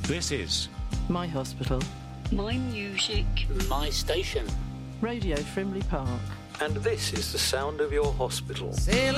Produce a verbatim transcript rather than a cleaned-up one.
This is My hospital. My music. My station. Radio Frimley Park. And this is the sound of your hospital. Sail